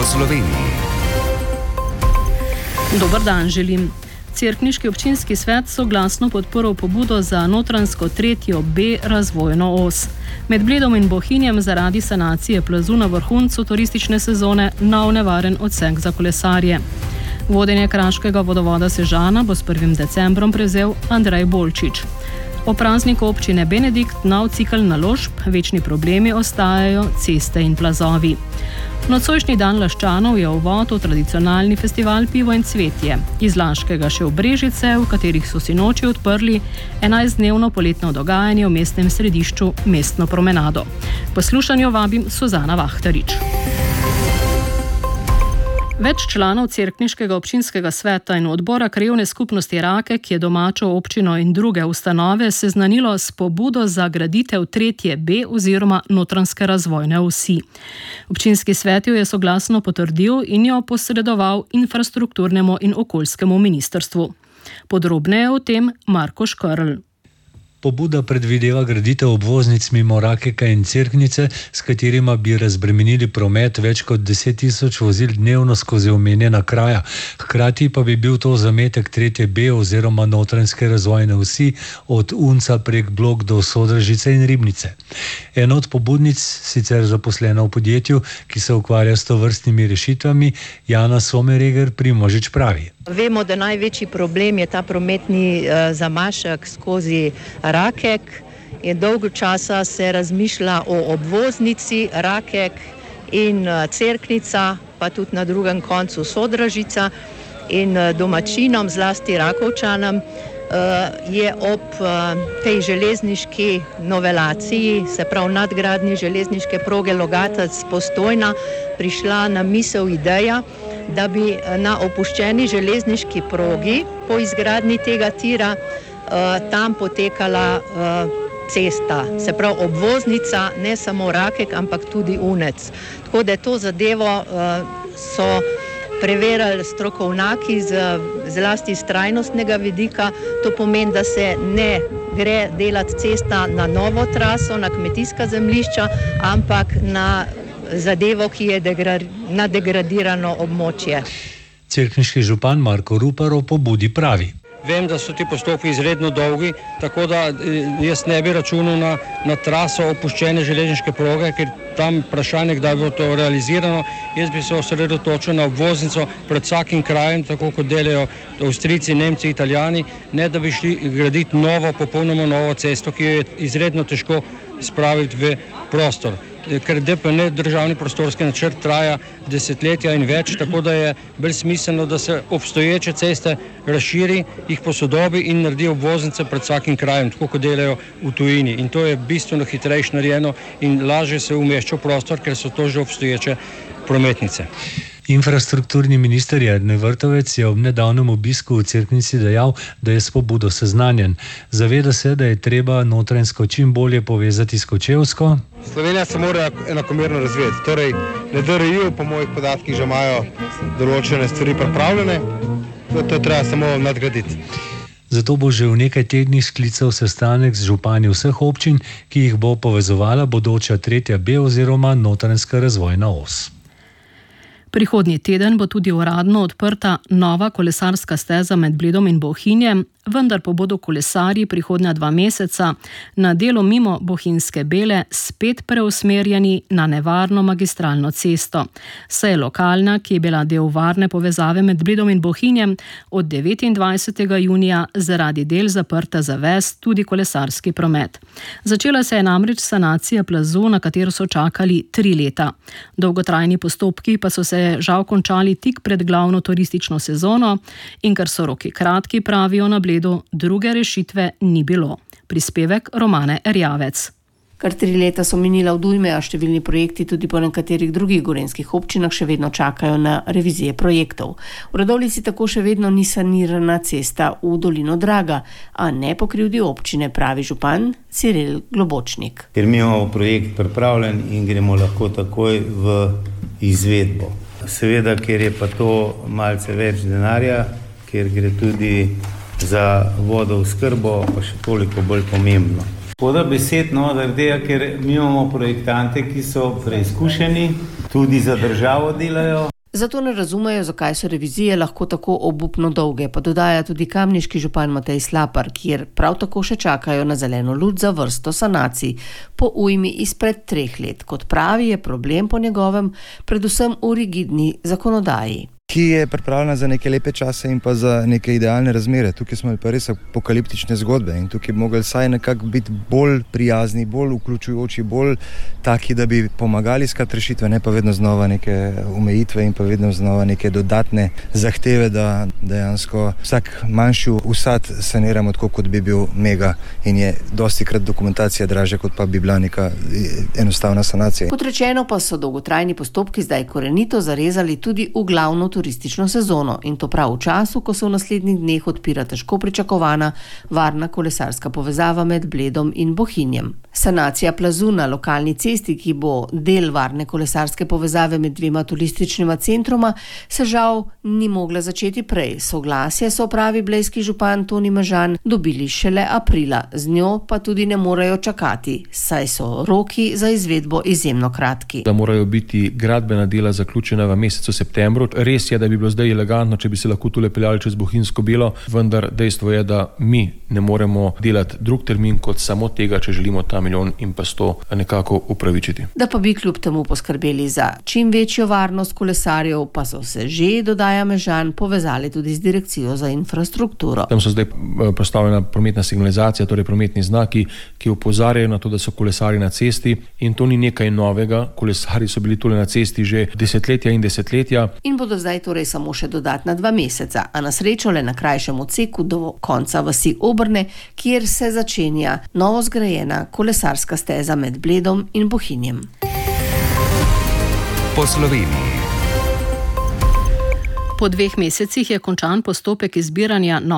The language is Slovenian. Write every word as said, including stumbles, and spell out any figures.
po Sloveniji. Dober dan želim. Cerkniški občinski svet soglasno podporil pobudo za notranjsko tretjo B razvojno os. Med Bledom in Bohinjem zaradi sanacije plazu na vrhuncu turistične sezone nov nevaren odsek za kolesarje. Vodenje kraškega vodovoda Sežana bo s prvim decembrom prevzel Andrej Bolčič. O prazniku občine Benedikt nov cikel naložb, večni problemi ostajajo ceste in plazovi. Nocojšnji dan Laščanov je uvod v tradicionalni festival Pivo in cvetje. Iz Laškega še v Brežice, v katerih so si noči odprli enajstdnevno poletno dogajanje v mestnem središču Mestno promenado. Poslušanju vabim Suzana Vahtarič. Več članov Cerkniškega občinskega sveta in odbora krajevne skupnosti Rakek, ki je domačo občino in druge ustanove seznanilo s pobudo za graditev tretje B oziroma notranjske razvojne osi. Občinski svet jo je soglasno potrdil in jo posredoval infrastrukturnemu in okoljskemu ministrstvu. Podrobneje o tem Marko Škrl. Pobuda predvideva graditev obvoznic mimo Rakeka in Cerknice, s katerima bi razbremenili promet več kot deset tisoč vozil dnevno skozi omenjena kraja. Hkrati pa bi bil to zametek tretje B oziroma notranjske razvojne osi od Unca prek Blok do Sodražice in Ribnice. Ena od pobudnic, sicer zaposlena v podjetju, ki se ukvarja s tovrstnimi rešitvami, Jana Somereger Primožič pravi. Vemo, da največji problem je ta prometni uh, zamašek skozi Rakek. In dolgo časa se razmišlja o obvoznici Rakek in uh, Cerknica, pa tudi na drugem koncu Sodražica. In uh, domačinom, zlasti Rakovčanom, uh, je ob uh, tej železniški novelaciji, se pravi nadgradnji železniške proge Logatec-Postojna, prišla na misel ideja, da bi na opuščeni železniški progi po izgradnji tega tira uh, tam potekala uh, cesta, se pravi obvoznica, ne samo Rakek, ampak tudi Unec. Tako da to zadevo uh, so preverili strokovnjaki z, zlasti iz trajnostnega vidika. To pomeni, da se ne gre delati cesta na novo traso, na kmetijska zemljišča, ampak na zadevo, ki je degra- na degradirano območje. Cerkniški župan Marko Rupar o pobudi pravi. Vem, da so ti postopki izredno dolgi, tako da jaz ne bi računal na, na traso opuščene železniške proge, ker tam vprašanje, kdaj bo to realizirano. Jaz bi se osredotočil na obvoznico pred vsakim krajem, tako kot delajo Avstrijci, Nemci, Italijani, ne da bi šli graditi novo, popolnoma novo cesto, ki jo je izredno težko spraviti v prostor. Ker D P N, državni prostorski načrt, traja desetletja in več, tako da je bolj smiselno, da se obstoječe ceste razširi, jih posodobi in naredi obvoznice pred vsakim krajem, tako kot delajo v tujini. In to je bistveno hitrejše narejeno in lažje se umešča v prostor, ker so to že obstoječe prometnice. Infrastrukturni minister Jernej Vrtovec je ob nedavnem obisku v Cerknici dejal, da je s pobudo seznanjen. Zaveda se, da je treba notranjsko čim bolje povezati s Kočevsko. Slovenija se mora enakomerno razvijati. Torej, na D R I-ju po mojih podatkih že imajo določene stvari pripravljene, to je treba samo nadgraditi. Zato bo že v nekaj tednih sklical sestanek z župani vseh občin, ki jih bo povezovala bodoča tretja B oziroma notranjska razvojna os. Prihodnji teden bo tudi uradno odprta nova kolesarska steza med Bledom in Bohinjem, vendar pa bodo kolesarji prihodnja dva meseca na delo mimo Bohinjske Bele spet preusmerjeni na nevarno magistralno cesto. Saj je lokalna, ki je bila del varne povezave med Bledom in Bohinjem, od devetindvajsetega junija zaradi del zaprta za ves tudi kolesarski promet. Začela se je namreč sanacija plazu, na katero so čakali tri leta. Dolgotrajni postopki pa so se žal končali tik pred glavno turistično sezono in ker so roki kratki, pravijo na Bledu, druge rešitve ni bilo. Prispevek Romane Erjavec. Kar tri leta so minila od ujme, a številni projekti tudi po nekaterih drugih gorenjskih občinah še vedno čakajo na revizije projektov. V Radovljici tako še vedno ni sanirana cesta v dolino Draga, a ne po krivdi občine, pravi župan Ciril Globočnik. Ker mi imamo projekt pripravljen in gremo lahko takoj v izvedbo. Seveda, ker je pa to malce več denarja, ker gre tudi za vodooskrbo, pa še toliko bolj pomembno. Poda besed, no, zaradi tega, ker mi imamo projektante, ki so preizkušeni, tudi za državo delajo. Zato ne razumejo, zakaj so revizije lahko tako obupno dolge, pa dodaja tudi kamniški župan Matej Slapar, kjer prav tako še čakajo na zeleno luč za vrsto sanacij po ujmi izpred treh let. Kot pravi, je problem po njegovem predvsem v rigidni zakonodaji, ki je pripravljena za neke lepe čase in pa za neke idealne razmere. Tukaj smo pa res apokaliptične zgodbe in tukaj bi mogli saj nekako biti bolj prijazni, bolj vključujoči, bolj taki, da bi pomagali iskati rešitve, ne pa vedno znova neke omejitve in pa vedno znova neke dodatne zahteve, da dejansko vsak manjši usad saniramo tako, kot bi bil mega in je dostikrat dokumentacija dražja, kot pa bi bila neka enostavna sanacija. Kot rečeno pa so dolgotrajni postopki zdaj korenito zarezali tudi v glavno turistično sezono in to prav v času, ko se v naslednjih dneh odpira težko pričakovana varna kolesarska povezava med Bledom in Bohinjem. Sanacija plazu na lokalni cesti, ki bo del varne kolesarske povezave med dvema turističnima centroma, se žal ni mogla začeti prej. Soglasje so, pravi blejski župan Toni Mažan, dobili šele aprila, z njo pa tudi ne morejo čakati, saj so roki za izvedbo izjemno kratki. Da morajo biti gradbena dela zaključena v mesecu septembru. Res je, da bi bilo zdaj elegantno, če bi se lahko tule peljali čez Bohinjsko Belo, vendar dejstvo je, da mi ne moremo delati drug termin kot samo tega, če želimo ta milijon in pa sto nekako upravičiti. Da pa bi kljub temu poskrbeli za čim večjo varnost kolesarjev, pa so se že, dodaja Mežan, povezali tudi z direkcijo za infrastrukturo. Tam so zdaj postavljena prometna signalizacija, torej prometni znaki, ki opozarjajo na to, da so kolesarji na cesti in to ni nekaj novega. Kolesarji so bili tule na cesti že desetletja in desetletja. In bodo zdaj torej samo še dodatna dva meseca, a na srečo le na krajšem odseku do konca vasi Obrne, kjer se začenja novo zgrajena kolesarska steza med Bledom in Bohinjem. Po Sloveniji. Po dveh mesecih je končan postopek izbiranja